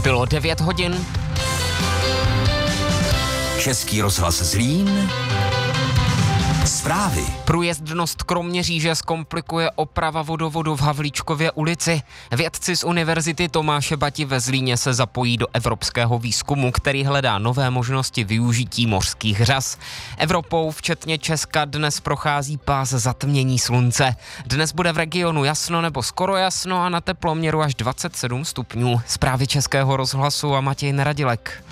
Bylo 9 hodin. Český rozhlas Zlín. Zprávy. Průjezdnost Kroměříže zkomplikuje oprava vodovodu v Havlíčkově ulici. Vědci z Univerzity Tomáše Bati ve Zlíně se zapojí do evropského výzkumu, který hledá nové možnosti využití mořských řas. Evropou, včetně Česka, dnes prochází pás zatmění slunce. Dnes bude v regionu jasno nebo skoro jasno a na teploměru až 27 stupňů. Zprávy Českého rozhlasu a Matěj Neradilek.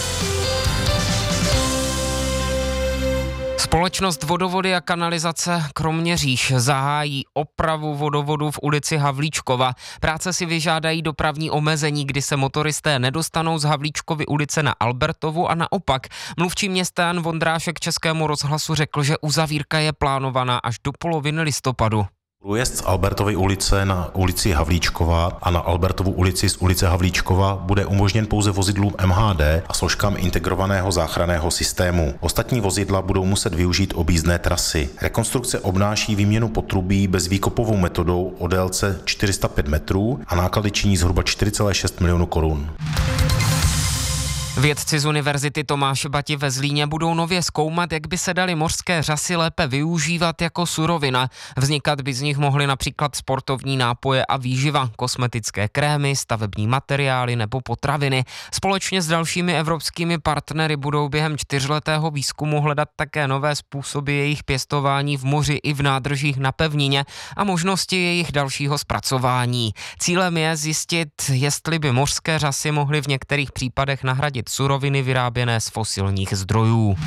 Společnost Vodovody a kanalizace Kroměříž zahájí opravu vodovodu v ulici Havlíčkova. Práce si vyžádají dopravní omezení, kdy se motoristé nedostanou z Havlíčkovy ulice na Albertovu a naopak. Mluvčí města Jan Vondrášek Českému rozhlasu řekl, že uzavírka je plánovaná až do poloviny listopadu. Průjezd z Albertovy ulice na ulici Havlíčkova a na Albertovu ulici z ulice Havlíčkova bude umožněn pouze vozidlům MHD a složkám integrovaného záchranného systému. Ostatní vozidla budou muset využít objízdné trasy. Rekonstrukce obnáší výměnu potrubí bezvýkopovou metodou o délce 405 metrů a náklady činí zhruba 4,6 milionů korun. Vědci z Univerzity Tomáše Bati ve Zlíně budou nově zkoumat, jak by se daly mořské řasy lépe využívat jako surovina. Vznikat by z nich mohly například sportovní nápoje a výživa, kosmetické krémy, stavební materiály nebo potraviny. Společně s dalšími evropskými partnery budou během 4letého výzkumu hledat také nové způsoby jejich pěstování v moři i v nádržích na pevnině a možnosti jejich dalšího zpracování. Cílem je zjistit, jestli by mořské řasy mohly v některých případech nahradit suroviny vyráběné z fosilních zdrojů.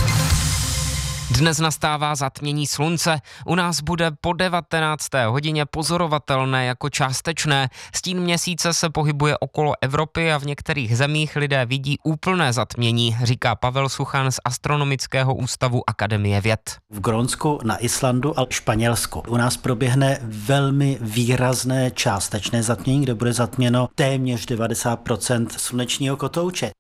Dnes nastává zatmění slunce. U nás bude po 19. hodině pozorovatelné jako částečné. Stín měsíce se pohybuje okolo Evropy a v některých zemích lidé vidí úplné zatmění, říká Pavel Suchan z Astronomického ústavu Akademie věd. V Grónsku, na Islandu a Španělsku u nás proběhne velmi výrazné částečné zatmění, kde bude zatměno téměř 90% slunečního kotouče.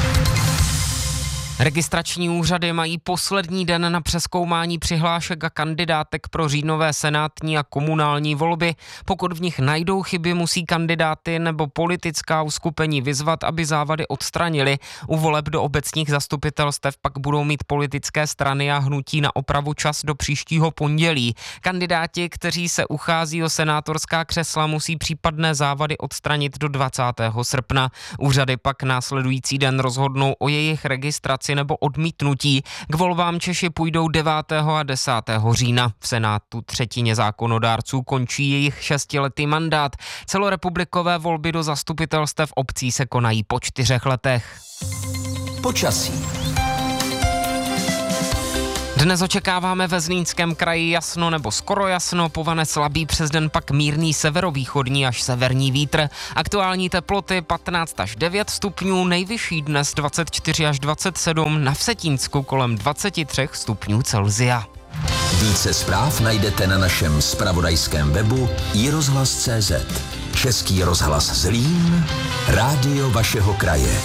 Registrační úřady mají poslední den na přezkoumání přihlášek a kandidátek pro říjnové senátní a komunální volby. Pokud v nich najdou chyby, musí kandidáty nebo politická uskupení vyzvat, aby závady odstranili. U voleb do obecních zastupitelstev pak budou mít politické strany a hnutí na opravu čas do příštího pondělí. Kandidáti, kteří se uchází o senátorská křesla, musí případné závady odstranit do 20. srpna. Úřady pak následující den rozhodnou o jejich registraci nebo odmítnutí. K volbám Češi půjdou 9. a 10. října. V Senátu třetině zákonodárců končí jejich 6letý mandát. Celorepublikové volby do zastupitelstev obcí se konají po 4 letech. Počasí. Dnes očekáváme ve Zlínském kraji jasno nebo skoro jasno, povane slabý, přes den pak mírný severovýchodní až severní vítr. Aktuální teploty 15 až 9 stupňů, nejvyšší dnes 24 až 27, na Vsetínsku kolem 23 stupňů Celsia. Více zpráv najdete na našem zpravodajském webu iRozhlas.cz. Český rozhlas Zlín, rádio vašeho kraje.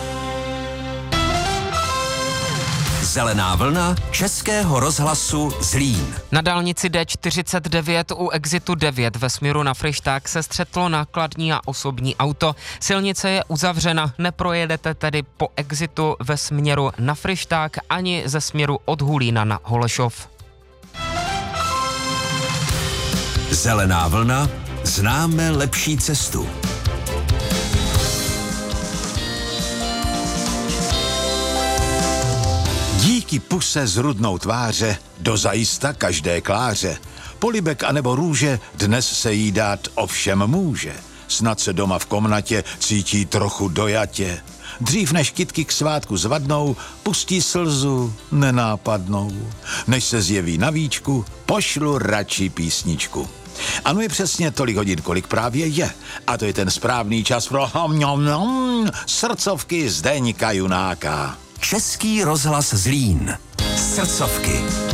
Zelená vlna Českého rozhlasu Zlín. Na dálnici D49 u exitu 9 ve směru na Fryšták se střetlo nákladní a osobní auto. Silnice je uzavřena, neprojedete tedy po exitu ve směru na Fryšták ani ze směru od Hulína na Holešov. Zelená vlna, známe lepší cestu. Díky puse z rudnou tváře, dozajista každé kláře. Polibek anebo růže, dnes se jí dát ovšem může. Snad se doma v komnatě cítí trochu dojatě. Dřív než kytky k svátku zvadnou, pustí slzu nenápadnou. Než se zjeví na víčku, pošlu radši písničku. Ano, je přesně tolik hodin, kolik právě je. A to je ten správný čas pro srdcovky Zdeňka Junáka. Český rozhlas Zlín. Srdcovky.